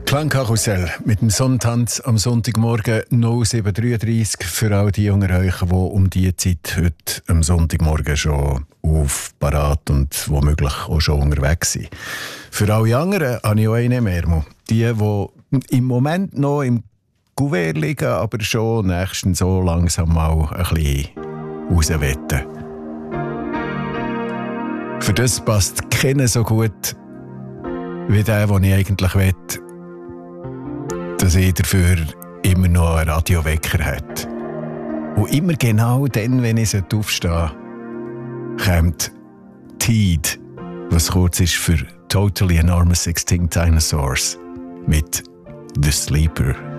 Klangkarussell mit dem Sonnentanz am Sonntagmorgen 07:33 für all die unter euch, die um diese Zeit heute am Sonntagmorgen schon auf parat und womöglich auch schon unterwegs sind. Für alle anderen habe ich auch einen mehr. Die im Moment noch im Kuvert liegen, aber schon nächstens so langsam mal ein bisschen rauswetten. Für das passt keiner so gut wie der, den ich eigentlich will, dass ich dafür immer noch einen Radiowecker hat. Und immer genau dann, wenn ich aufstehe, kommt Teed, was kurz ist für Totally Enormous Extinct Dinosaurs, mit The Sleeper.